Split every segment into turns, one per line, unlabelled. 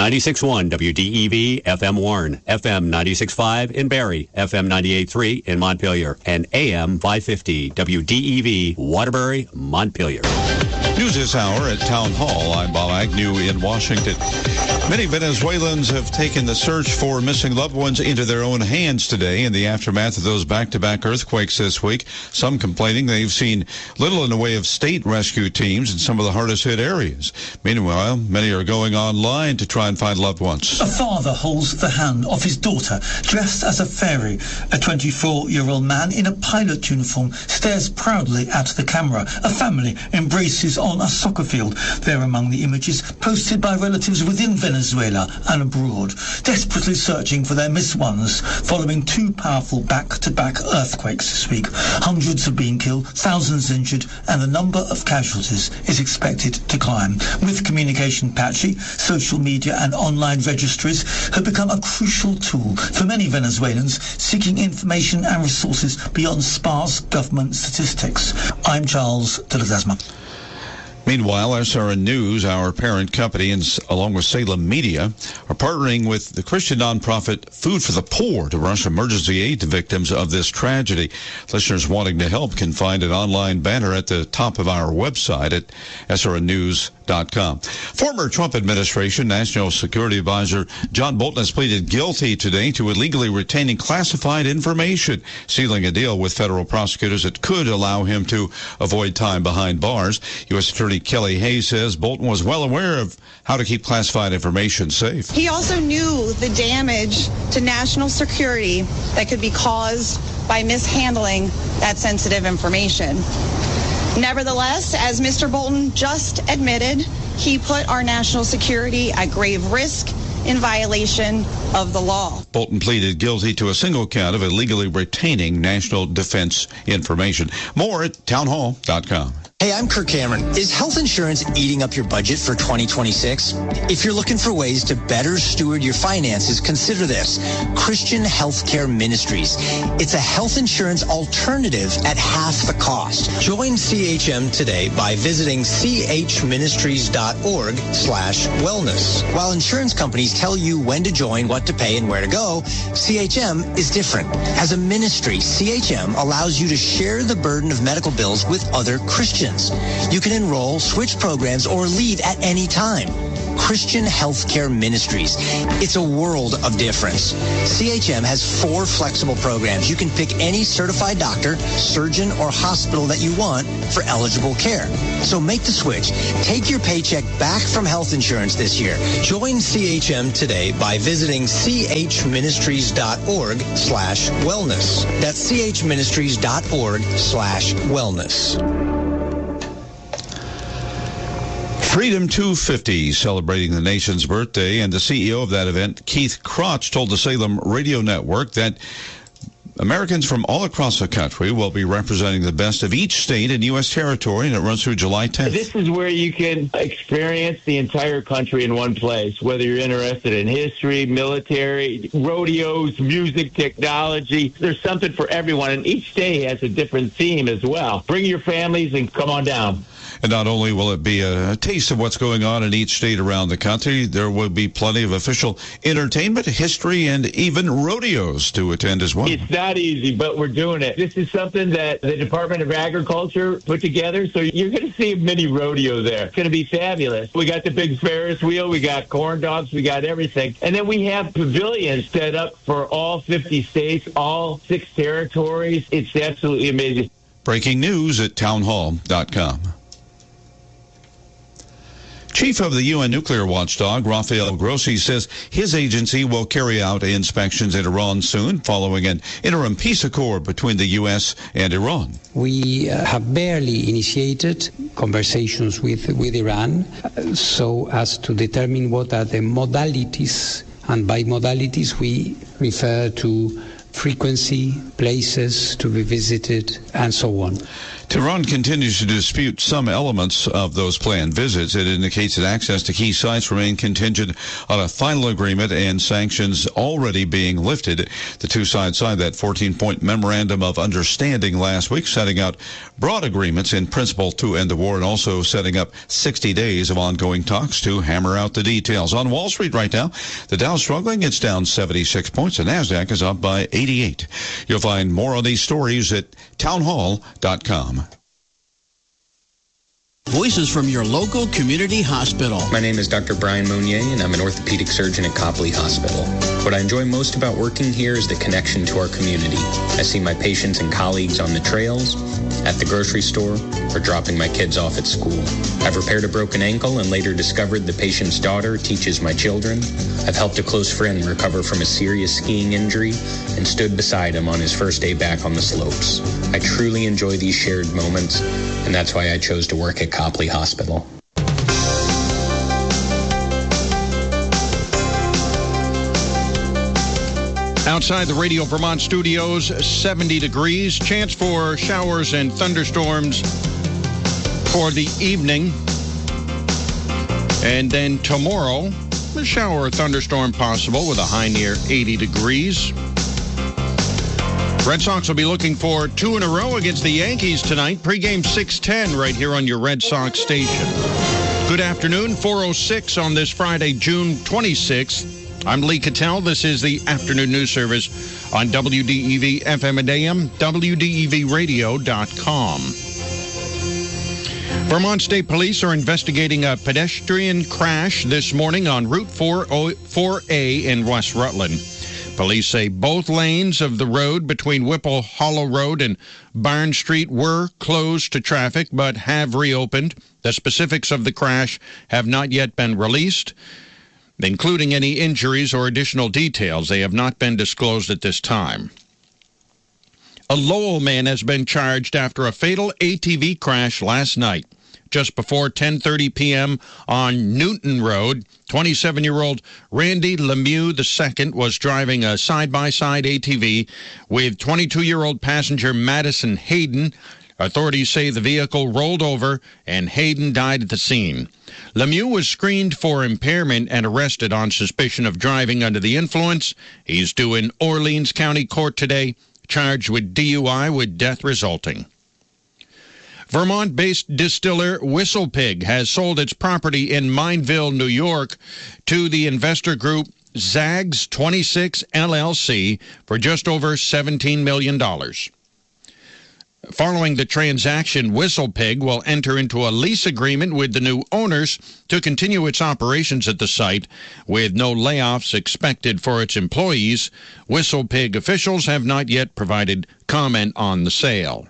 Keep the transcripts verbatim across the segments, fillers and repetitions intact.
ninety-six point one W D E V F M Warren, F M ninety-six point five in Barrie, F M ninety-eight point three in Montpelier, and A M five fifty W D E V Waterbury, Montpelier.
News this hour at Town Hall. I'm Bob Agnew in Washington. Many Venezuelans have taken the search for missing loved ones into their own hands today in the aftermath of those back-to-back earthquakes this week. Some complaining they've seen little in the way of state rescue teams in some of the hardest-hit areas. Meanwhile, many are going online to try and find loved ones.
A father holds the hand of his daughter, dressed as a fairy. A twenty-four-year-old man in a pilot uniform stares proudly at the camera. A family embraces on a soccer field. They're among the images posted by relatives within Venezuela and abroad, desperately searching for their missed ones following two powerful back-to-back earthquakes this week. Hundreds have been killed, thousands injured, and the number of casualties is expected to climb. With communication patchy, social media and online registries have become a crucial tool for many Venezuelans seeking information and resources beyond sparse government statistics. I'm Charles de Ledesma.
Meanwhile, S R N News, our parent company, and along with Salem Media, are partnering with the Christian nonprofit Food for the Poor to rush emergency aid to victims of this tragedy. Listeners wanting to help can find an online banner at the top of our website at S R N news dot com. Former Trump administration National Security Advisor John Bolton has pleaded guilty today to illegally retaining classified information, sealing a deal with federal prosecutors that could allow him to avoid time behind bars. U S Attorney Kelly Hayes says Bolton was well aware of how to keep classified information safe.
He also knew the damage to national security that could be caused by mishandling that sensitive information. Nevertheless, as Mister Bolton just admitted, he put our national security at grave risk in violation of the law.
Bolton pleaded guilty to a single count of illegally retaining national defense information. More at town hall dot com.
Hey, I'm Kirk Cameron. Is health insurance eating up your budget for twenty twenty-six? If you're looking for ways to better steward your finances, consider this. Christian Healthcare Ministries. It's a health insurance alternative at half the cost. Join C H M today by visiting c h ministries dot org slash wellness. While insurance companies tell you when to join, what to pay, and where to go, C H M is different. As a ministry, C H M allows you to share the burden of medical bills with other Christians. You can enroll, switch programs, or leave at any time. Christian Healthcare Ministries. It's a world of difference. C H M has four flexible programs. You can pick any certified doctor, surgeon, or hospital that you want for eligible care. So make the switch. Take your paycheck back from health insurance this year. Join C H M today by visiting c h ministries dot org slash wellness. That's c h ministries dot org slash wellness.
Freedom two fifty celebrating the nation's birthday, and the C E O of that event, Keith Crotch, told the Salem Radio Network that Americans from all across the country will be representing the best of each state and U S territory, and it runs through July tenth.
This is where you can experience the entire country in one place, whether you're interested in history, military, rodeos, music, technology. There's something for everyone, and each day has a different theme as well. Bring your families and come on down.
And not only will it be a taste of what's going on in each state around the country, there will be plenty of official entertainment, history, and even rodeos to attend as well.
It's not easy, but we're doing it. This is something that the Department of Agriculture put together, so you're going to see a mini rodeo there. It's going to be fabulous. We got the big Ferris wheel, we got corn dogs, we got everything. And then we have pavilions set up for all fifty states, all six territories. It's absolutely amazing.
Breaking news at town hall dot com. Chief of the U N nuclear watchdog, Rafael Grossi, says his agency will carry out inspections in Iran soon, following an interim peace accord between the U S and Iran.
We uh, have barely initiated conversations with, with Iran uh, so as to determine what are the modalities, and by modalities we refer to frequency, places to be visited, and so on.
Tehran continues to dispute some elements of those planned visits. It indicates that access to key sites remain contingent on a final agreement and sanctions already being lifted. The two sides signed that fourteen-point memorandum of understanding last week, setting out broad agreements in principle to end the war and also setting up sixty days of ongoing talks to hammer out the details. On Wall Street right now, the Dow's struggling. It's down seventy-six points. The NASDAQ is up by eighty-eight. You'll find more on these stories at townhall dot com.
Voices from your local community hospital.
My name is Doctor Brian Monnier, and I'm an orthopedic surgeon at Copley Hospital. What I enjoy most about working here is the connection to our community. I see my patients and colleagues on the trails, at the grocery store, or dropping my kids off at school. I've repaired a broken ankle and later discovered the patient's daughter teaches my children. I've helped a close friend recover from a serious skiing injury and stood beside him on his first day back on the slopes. I truly enjoy these shared moments, and that's why I chose to work at Copley Hospital.
Outside the Radio Vermont studios, seventy degrees. Chance for showers and thunderstorms for the evening. And then tomorrow, a shower or thunderstorm possible with a high near eighty degrees. Red Sox will be looking for two in a row against the Yankees tonight. Pre-game six ten right here on your Red Sox station. Good afternoon, four oh six on this Friday, June twenty-sixth. I'm Lee Cattell. This is the Afternoon News Service on W D E V F M and A M, W D E V radio dot com. Vermont State Police are investigating a pedestrian crash this morning on Route four A in West Rutland. Police say both lanes of the road between Whipple Hollow Road and Barn Street were closed to traffic but have reopened. The specifics of the crash have not yet been released, including any injuries or additional details. They have not been disclosed at this time. A Lowell man has been charged after a fatal A T V crash last night. Just before ten thirty p.m. on Newton Road, twenty-seven-year-old Randy Lemieux the second was driving a side-by-side A T V with twenty-two-year-old passenger Madison Hayden. Authorities say the vehicle rolled over and Hayden died at the scene. Lemieux was screened for impairment and arrested on suspicion of driving under the influence. He's due in Orleans County Court today, charged with D U I with death resulting. Vermont-based distiller Whistle Pig has sold its property in Mineville, New York, to the investor group Zags twenty-six L L C for just over seventeen million dollars. Following the transaction, Whistle Pig will enter into a lease agreement with the new owners to continue its operations at the site, with no layoffs expected for its employees. Whistle Pig officials have not yet provided comment on the sale.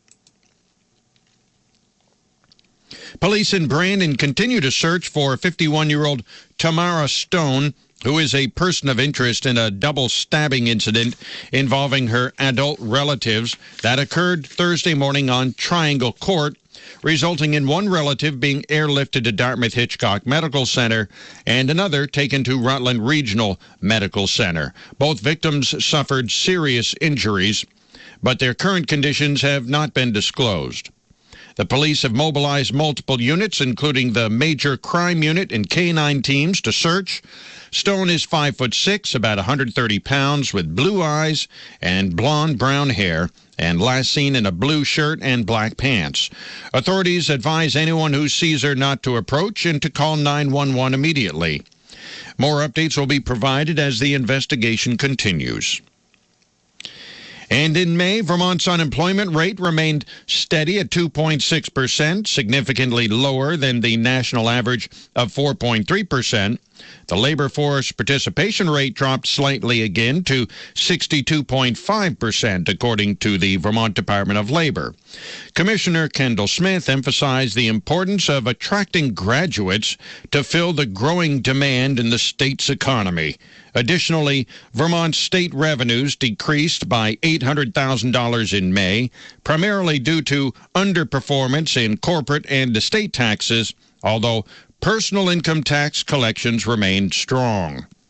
Police in Brandon continue to search for fifty-one-year-old Tamara Stone, who is a person of interest in a double stabbing incident involving her adult relatives that occurred Thursday morning on Triangle Court, resulting in one relative being airlifted to Dartmouth Hitchcock Medical Center and another taken to Rutland Regional Medical Center. Both victims suffered serious injuries, but their current conditions have not been disclosed. The police have mobilized multiple units, including the Major Crime Unit and K nine teams, to search. Stone is five foot six, about one hundred thirty pounds, with blue eyes and blonde brown hair, and last seen in a blue shirt and black pants. Authorities advise anyone who sees her not to approach and to call nine one one immediately. More updates will be provided as the investigation continues. And in May, Vermont's unemployment rate remained steady at two point six percent, significantly lower than the national average of four point three percent. The labor force participation rate dropped slightly again to sixty-two point five percent, according to the Vermont Department of Labor. Commissioner Kendall Smith emphasized the importance of attracting graduates to fill the growing demand in the state's economy. Additionally, Vermont's state revenues decreased by eight hundred thousand dollars in May, primarily due to underperformance in corporate and estate taxes, although personal income tax collections remained strong.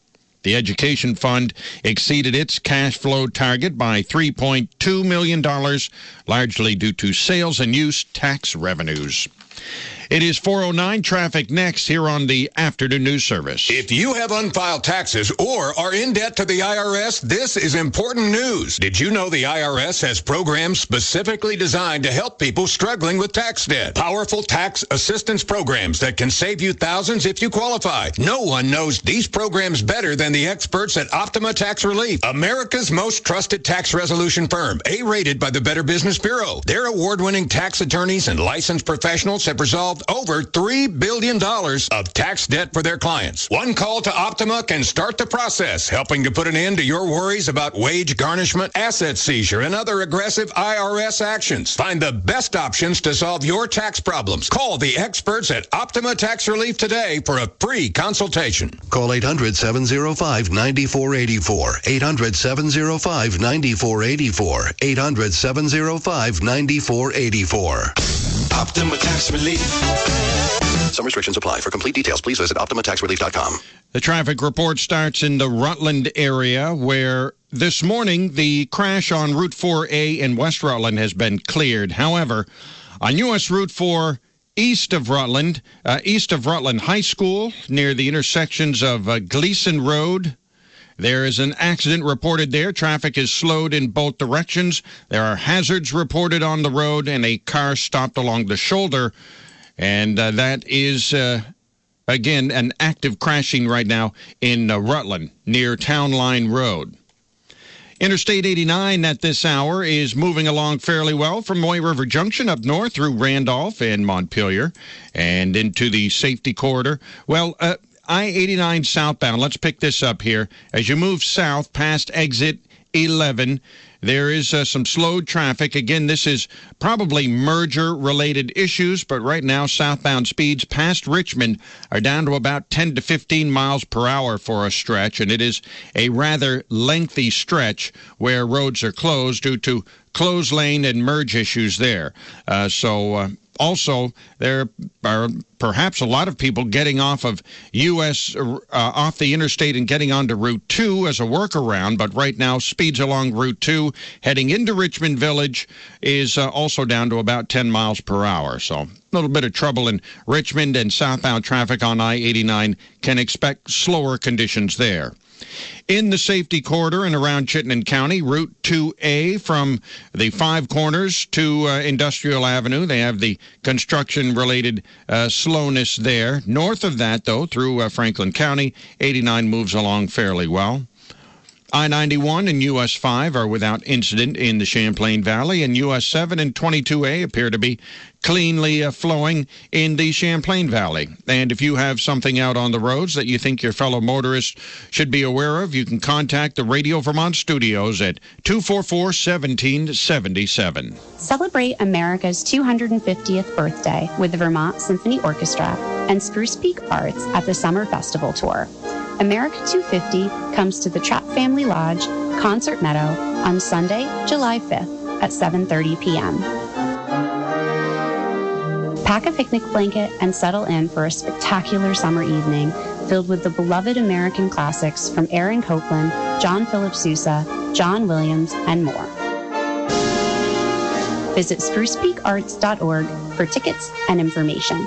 The education fund exceeded its cash flow target by three point two million dollars, largely due to sales and use tax revenues. It is four oh nine, traffic next here on the Afternoon News Service.
If you have unfiled taxes or are in debt to the I R S, this is important news. Did you know the I R S has programs specifically designed to help people struggling with tax debt? Powerful tax assistance programs that can save you thousands if you qualify. No one knows these programs better than the experts at Optima Tax Relief, America's most trusted tax resolution firm, A-rated by the Better Business Bureau. Their award-winning tax attorneys and licensed professionals have resolved over three billion dollars of tax debt for their clients. One call to Optima can start the process, helping to put an end to your worries about wage garnishment, asset seizure, and other aggressive I R S actions. Find the best options to solve your tax problems. Call the experts at Optima Tax Relief today for a free consultation.
Call eight hundred, seven oh five, nine four eight four. eight hundred, seven oh five, nine four eight four. eight hundred, seven oh five, nine four eight four.
Optima Tax Relief.
Some restrictions apply. For complete details, please visit optima tax relief dot com.
The traffic report starts in the Rutland area, where this morning the crash on Route four A in West Rutland has been cleared. However, on U S Route four east of Rutland, uh, east of Rutland High School, near the intersections of uh, Gleason Road, there is an accident reported there. Traffic is slowed in both directions. There are hazards reported on the road, and a car stopped along the shoulder. And uh, that is, uh, again, an active crashing right now in uh, Rutland, near Town Line Road. Interstate eighty-nine at this hour is moving along fairly well from Moy River Junction up north through Randolph and Montpelier and into the safety corridor. Well, uh, I eighty-nine southbound, let's pick this up here. As you move south past exit eleven, there is uh, some slowed traffic. Again, this is probably merger-related issues, but right now southbound speeds past Richmond are down to about ten to fifteen miles per hour for a stretch, and it is a rather lengthy stretch where roads are closed due to closed lane and merge issues there. Uh, so... Uh, Also, there are perhaps a lot of people getting off of U S, uh, off the interstate and getting onto Route two as a workaround, but right now speeds along Route two heading into Richmond Village is uh, also down to about ten miles per hour. So a little bit of trouble in Richmond, and southbound traffic on I eighty-nine can expect slower conditions there. In the safety corridor and around Chittenden County, Route two A from the Five Corners to uh, Industrial Avenue, they have the construction-related uh, slowness there. North of that, though, through uh, Franklin County, eighty-nine moves along fairly well. I ninety-one and U S five are without incident in the Champlain Valley, and U S seven and twenty-two A appear to be cleanly uh, flowing in the Champlain Valley. And if you have something out on the roads that you think your fellow motorists should be aware of, you can contact the Radio Vermont studios at two four four, one seven seven seven.
Celebrate America's two hundred fiftieth birthday with the Vermont Symphony Orchestra and Spruce Peak Arts at the Summer Festival Tour. America two fifty comes to the Trapp Family Lodge, Concert Meadow, on Sunday, July fifth at seven thirty p.m. Pack a picnic blanket and settle in for a spectacular summer evening filled with the beloved American classics from Aaron Copland, John Philip Sousa, John Williams, and more. Visit spruce peak arts dot org for tickets and information.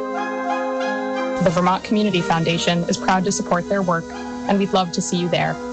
The Vermont Community Foundation is proud to support their work, and we'd love to see you there.